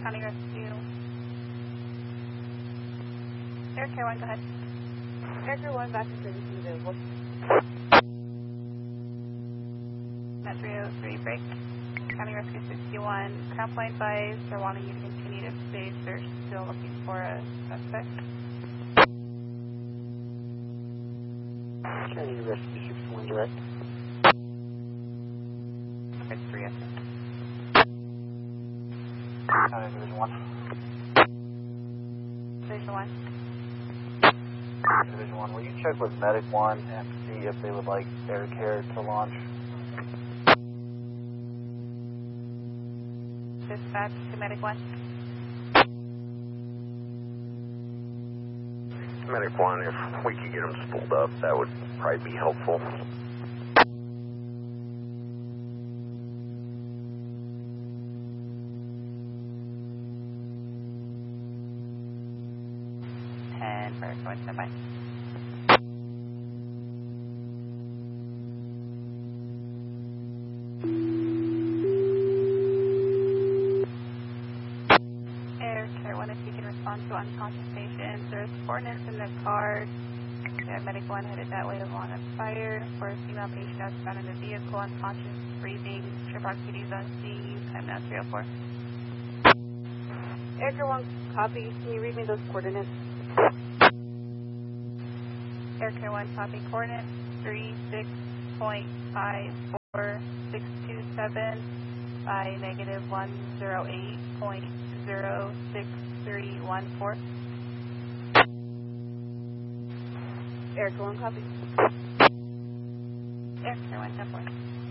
County Rescue. Air Care 1, go ahead. Air Care 1, back in service available. Met 303, break. County Rescue 61. Crown Point advised they're wanting you to continue to stage. They're still looking for a suspect. County Rescue 61 direct. Okay, 3 yes. County Division 1. Division 1. Division 1, will you check with Medic 1 and see if they would like Air Care to launch? Dispatch to Medic 1. Medic 1, if we could get them spooled up, that would probably be helpful. And for going stand by. Air Care 1, if you can respond to unconscious patients. There's coordinates in the car. Medic 1 headed that way along a fire. For a female patient that's found in the vehicle, unconscious, breathing. Trip activities on scene. Time now 304. Air Care 1, copy. Can you read me those coordinates? Air Care 1, copy. Coordinates 36.54627 by negative 108.06314. Air Care 1, copy. Air Care 1, 10-4.